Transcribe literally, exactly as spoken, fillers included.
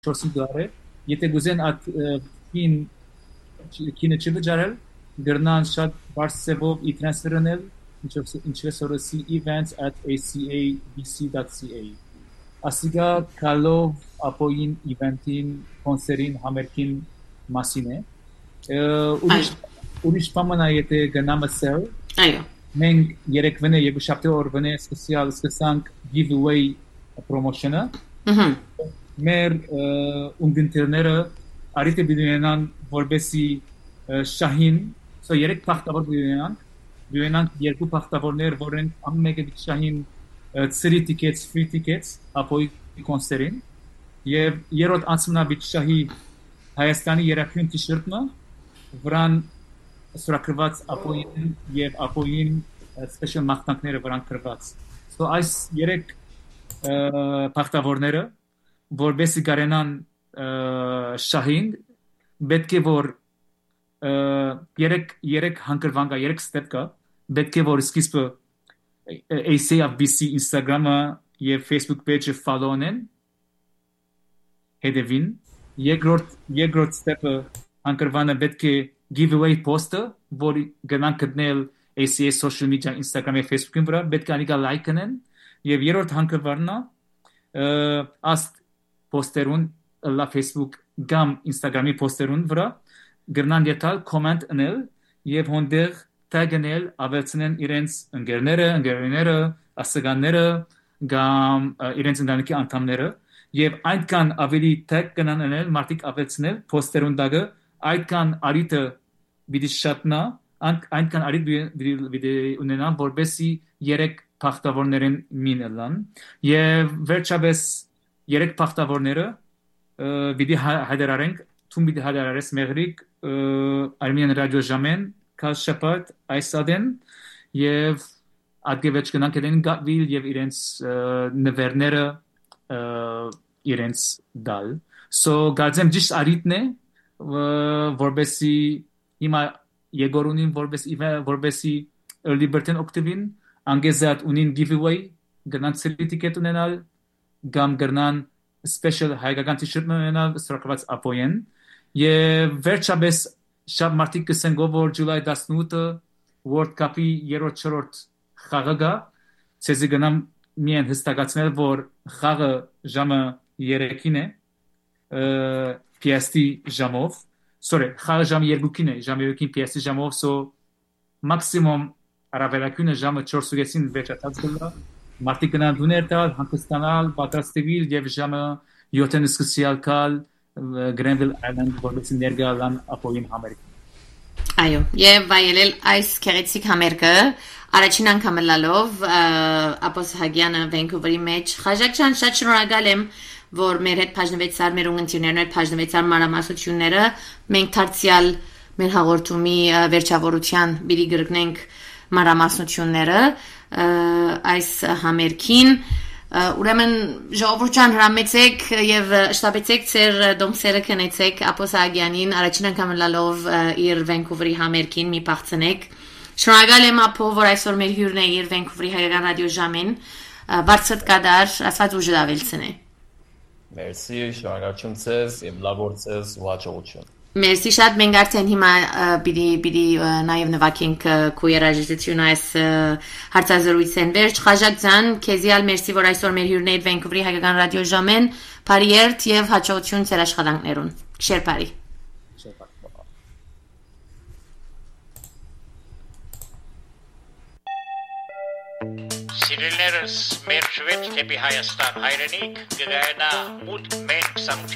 չորս դոլար է, եթե գուզեն այդ քին քինը չվճարել, գրնան շատ բարձ ծավով ի տրանսֆերնել, ինչպես որ c events at a c a b c dot c a Ասիգա կալով ապոյին իվենտին, կոնսերին, համերգին մասին է։ Ուրիշ ուրիշ բան եթե գնամ ասել, այո, մենք երեքվենե եւ շաբթի օրվանե սպեցիալ սկսանք giveaway promotion-ը։ Ահա։ Մեր ունգընտերները արիթե բիդենան որբեսի շահին, so երեք փախտավոր բիդենան, բիդենան երկու փախտավորներ, որոնք ամենը շահին three tickets, free tickets ապոյ կոնսերին եւ երրորդ անցմնաբիջ շահի Հայաստանի երախին t-shirt-ը վրան սուրակրված ապոյին եւ ապոյին special մաղթանքները վրան կրված so այս երեք փախտավորները որբեսի գարենան շահին պետք է որ երեք երեք հանգրվան կա երեք step կա պետք է որ սկիզբը A C A B C Instagram-ը եւ Facebook page-ը follow-ն հետևին երկրորդ երկրորդ step-ը հանգրվանը պետք է giveaway post-ը որ գնան գտնել A C A social media Instagram-ի Facebook-ին վրա պետք է անիկա like-ն եւ երրորդ հանգրվանն աստ poster-ուն լա Facebook կամ Instagram-ի poster-ուն վրա գրնան դետալ comment անել եւ հոնդեր tag-նել ավելցնեն իրենց ընկերները, ընկերները, ասագանները կամ իրենց ընտանիքի անդամները եւ այդքան ավելի tag կնան անել մարդիկ ավելցնել poster-ուն դագը այդքան արիտը բիդի շատնա այդքան արիտ բիդի ունենան որբեսի երեք փախտավորներին մինելան եւ վերջապես երեք փախտավորները բիդի հայդարարենք թում բիդի հայդարարես մեղրիկ Armenian Radio Ժամեն կաշապատ այսադեն եւ ադգեվեչ կնանք դեն գավիլ եւ իրենց նվերները իրենց դալ so գազեմ ճիշտ արիտն է որբեսի հիմա Եգորունին որբեսի որբեսի early bird-ն օկտոբին անգեզատ ունին giveaway գնան three ticket ունենալ կամ գնան special հայկական t-shirt ունենալ սրակված ապոյեն եւ վերջապես շաբթ մարտի կսենգով որ July տասնութը World Cup-ի երրորդ չորրորդ խաղը գա ցեզի գնամ միայն հստակացնել որ խաղը ժամը երեքին է P S T ժամով sorry խաղը ժամը երկուքին է ժամը երկուքին P S T ժամով so maximum արավելակյունը ժամը չորսին վերջացած գլա մարտի գնան դուներ տալ հանգստանալ պատրաստվել եւ ժամը յոթին սկսյալ կալ Grenville Island որբեսի ներգալան ապոյին համերգ այո եւ վայելել այս քերեցիկ համերգը առաջին անգամ լալով ապոս Հագյանը Վանկուվերի մեջ խաժակցան շատ շնորհակալ եմ որ մեր հետ բաժնվեցար մեր ունգընտիրներն հետ բաժնվեցար մանրամասնությունները մենք դարձյալ մեր հաղորդումի վերջավորության բիլի գրգնենք մանրամասնությունները այս համերգին ուրեմն ժողովրդյան հրամեցեք եւ շտապեցեք ձեր դոմսերը քնեցեք ապոս Հագյանին առաջին անգամ լալով իր Վանկուվերի համերգին մի բացնեք շնորհակալ եմ ապո որ այսօր մեր հյուրն է իր Վանկուվերի հայկական ռադիո ժամին բարձր կադար ասած ուժ դավելցնե Մերսի շնորհակալություն ձեզ եւ լավ օրձեզ ու հաջողություն Մերսի շատ մենք արդեն հիմա պիտի պիտի նաև նվագենք քո երաժշտությունը այս հարցազրույցեն վերջ խաժակցան քեզիալ մերսի որ այսօր մեր հյուրն է Վանկուվերի հայկական ռադիո ժամեն բարիերթ եւ հաջողություն ձեր աշխատանքներուն շեր բարի Սիրելիներս մեր շվեդ դեպի Հայաստան հայրենիք գնայնա մութ մենք